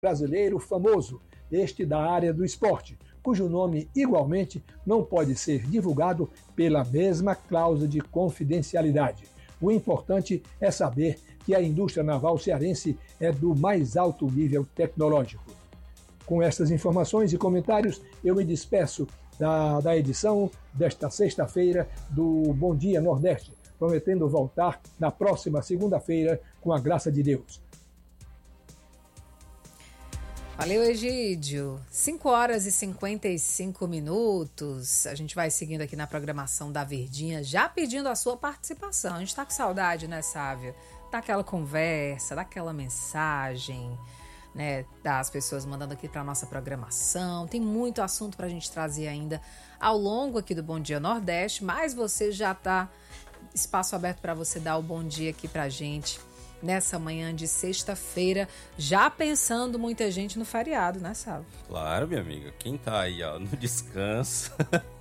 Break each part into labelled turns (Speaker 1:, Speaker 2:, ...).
Speaker 1: brasileiro famoso, este da área do esporte, cujo nome igualmente não pode ser divulgado pela mesma cláusula de confidencialidade. O importante é saber que a indústria naval cearense é do mais alto nível tecnológico. Com estas informações e comentários, eu me despeço da edição desta sexta-feira do Bom Dia Nordeste, prometendo voltar na próxima segunda-feira com a graça de Deus.
Speaker 2: Valeu, Egídio. 5h55. A gente vai seguindo aqui na programação da Verdinha, já pedindo a sua participação. A gente tá com saudade, né, Sávio? Daquela conversa, daquela mensagem, né, das pessoas mandando aqui para nossa programação. Tem muito assunto para a gente trazer ainda ao longo aqui do Bom Dia Nordeste, mas você já tá espaço aberto para você dar o bom dia aqui pra gente nessa manhã de sexta-feira, já pensando muita gente no feriado, né, Sávio?
Speaker 3: Claro, minha amiga. Quem tá aí, ó, no descanso,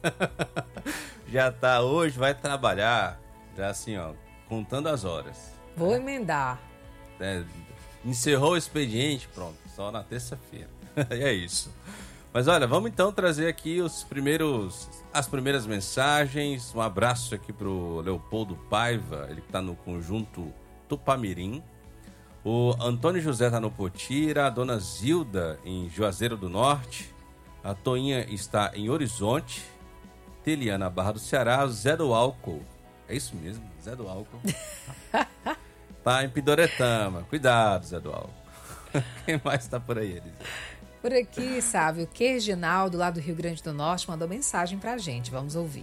Speaker 3: já tá hoje, vai trabalhar, já assim, ó, contando as horas.
Speaker 2: Vou emendar.
Speaker 3: Encerrou o expediente, pronto, só na terça-feira. É isso. Mas olha, vamos então trazer aqui as primeiras mensagens. Um abraço aqui pro Leopoldo Paiva, ele que tá no conjunto Tupamirim. O Antônio José tá no Potira, a dona Zilda em Juazeiro do Norte, a Toinha está em Horizonte, Teliana Barra do Ceará, o Zé do Álcool, é isso mesmo, Zé do Álcool, tá em Pidoretama, cuidado, Zé do Álcool. Quem mais tá por aí, Eliseu?
Speaker 2: Por aqui, Sávio, o Reginaldo, lá do Rio Grande do Norte, mandou mensagem pra gente, vamos ouvir.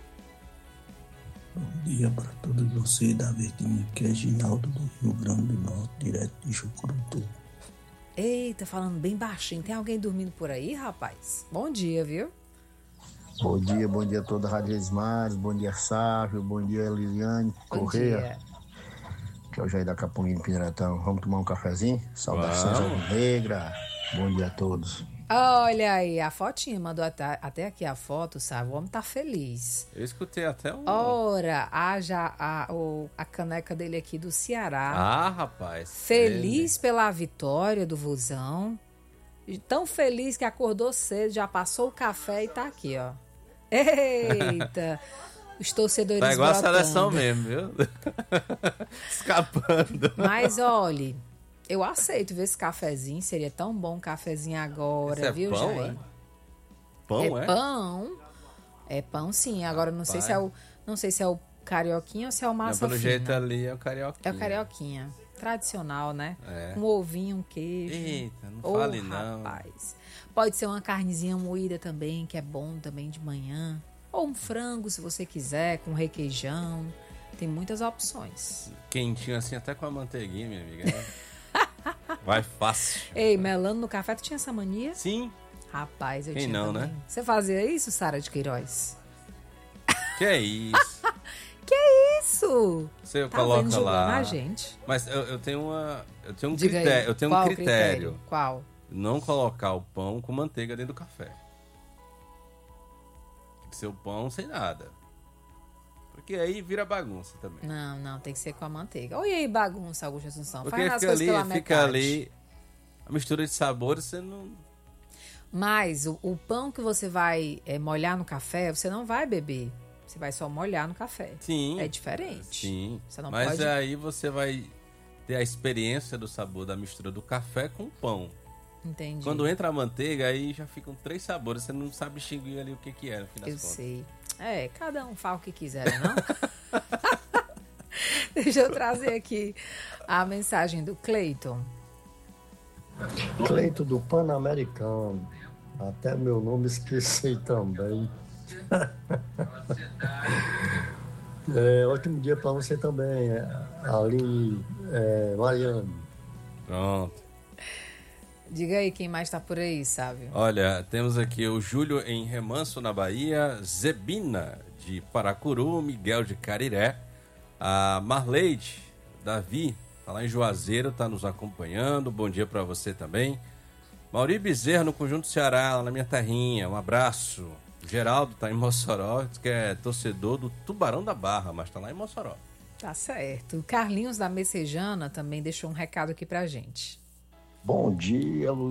Speaker 4: Bom dia para todos vocês da Verdinha, que é Reginaldo do Rio Grande do Norte, direto de Jucurutu.
Speaker 2: Eita, falando bem baixinho, tem alguém dormindo por aí, rapaz? Bom dia, viu?
Speaker 4: Bom dia a toda a Rádio Esmares, bom dia Sávio, bom dia Elisiane Correia, que é o Jair da Capoeira em Piratão. Vamos tomar um cafezinho? Saudações negra, bom dia a todos.
Speaker 2: Olha aí, a fotinha, mandou até aqui a foto, sabe? O homem tá feliz.
Speaker 3: Eu escutei até um...
Speaker 2: Ora, a caneca dele aqui do Ceará.
Speaker 3: Ah, rapaz.
Speaker 2: Feliz pela vitória do Vozão. Tão feliz que acordou cedo, já passou o café e tá aqui, ó. Eita! Os torcedores
Speaker 3: tá igual
Speaker 2: brotando.
Speaker 3: A seleção mesmo, viu? Escapando.
Speaker 2: Mas, olha... Eu aceito ver esse cafezinho, seria tão bom um cafezinho agora,
Speaker 3: esse
Speaker 2: viu,
Speaker 3: pão,
Speaker 2: Jair?
Speaker 3: Pão,
Speaker 2: é? Pão. É pão, sim. Agora não sei se é o carioquinha ou se é o massa
Speaker 3: pelo
Speaker 2: fina.
Speaker 3: Jeito ali é o carioquinha.
Speaker 2: É o carioquinha. Tradicional, né?
Speaker 3: É.
Speaker 2: Um ovinho, um queijo.
Speaker 3: Eita, não fale não.
Speaker 2: Rapaz. Pode ser uma carnezinha moída também, que é bom também de manhã. Ou um frango, se você quiser, com requeijão. Tem muitas opções.
Speaker 3: Quentinho assim, até com a manteiguinha, minha amiga. Vai fácil.
Speaker 2: Ei, melando no café, tu tinha essa mania?
Speaker 3: Sim.
Speaker 2: Rapaz, eu
Speaker 3: Quem
Speaker 2: tinha
Speaker 3: não,
Speaker 2: também.
Speaker 3: né?
Speaker 2: Você fazia isso, Sara de Queiroz?
Speaker 3: Que é isso?
Speaker 2: Que isso?
Speaker 3: Você
Speaker 2: tá
Speaker 3: coloca lá.
Speaker 2: A gente.
Speaker 3: Mas eu tenho um
Speaker 2: Diga
Speaker 3: critério.
Speaker 2: aí,
Speaker 3: eu tenho
Speaker 2: qual
Speaker 3: um critério.
Speaker 2: Qual?
Speaker 3: Não colocar o pão com manteiga dentro do café. Tem que ser o pão sem nada. Porque aí vira bagunça também.
Speaker 2: Não, tem que ser com a manteiga. Olha aí, bagunça, Augusto Assunção.
Speaker 3: Porque
Speaker 2: faz as coisas pela metade.
Speaker 3: Fica ali a mistura de sabores, você não...
Speaker 2: Mas o pão que você vai molhar no café, você não vai beber. Você vai só molhar no café.
Speaker 3: Sim.
Speaker 2: É diferente.
Speaker 3: Sim.
Speaker 2: Você não
Speaker 3: Mas
Speaker 2: pode...
Speaker 3: aí você vai ter a experiência do sabor da mistura do café com o pão.
Speaker 2: Entendi.
Speaker 3: Quando entra a manteiga, aí já ficam 3 sabores. Você não sabe distinguir ali o que é, no fim das contas.
Speaker 2: Eu sei. Cada um fala o que quiser, não? Deixa eu trazer aqui a mensagem do Cleiton.
Speaker 4: Cleiton do Pan-Americano. Até meu nome esqueci também. Ótimo dia para você também, Aline, Mariane.
Speaker 3: Pronto.
Speaker 2: Diga aí quem mais tá por aí, Sávio.
Speaker 3: Olha, temos aqui o Júlio em Remanso, na Bahia, Zebina de Paracuru, Miguel de Cariré, a Marleide, Davi, tá lá em Juazeiro, tá nos acompanhando, bom dia para você também. Mauri Bezerra, no Conjunto Ceará, lá na minha terrinha, um abraço. Geraldo tá em Mossoró, diz que é torcedor do Tubarão da Barra, mas tá lá em Mossoró.
Speaker 2: Tá certo. O Carlinhos da Messejana também deixou um recado aqui pra gente.
Speaker 4: Bom dia, Luz.